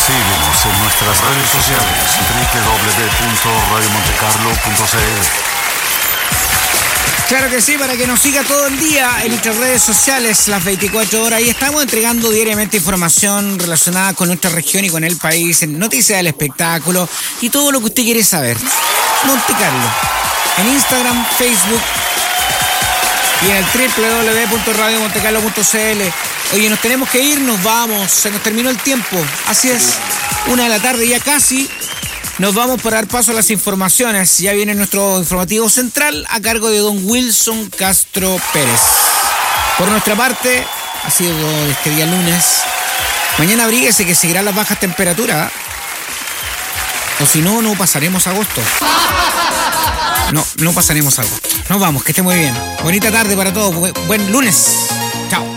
Síguenos en nuestras redes sociales www.radiomontecarlo.cl. Claro que sí, para que nos siga todo el día en nuestras redes sociales, las 24 horas. Ahí estamos entregando diariamente información relacionada con nuestra región y con el país, en noticias del espectáculo y todo lo que usted quiere saber. Monte Carlo, en Instagram, Facebook y en el www.radiomontecarlo.cl. Oye, nos tenemos que ir, nos vamos, se nos terminó el tiempo. Así es, 1 de la tarde ya casi. Nos vamos para dar paso a las informaciones. Ya viene nuestro informativo central a cargo de don Wilson Castro Pérez. Por nuestra parte, ha sido este día lunes. Mañana abríguese que seguirán las bajas temperaturas. O si no, no pasaremos agosto. No pasaremos agosto. Nos vamos, que esté muy bien. Bonita tarde para todos. Buen lunes. Chao.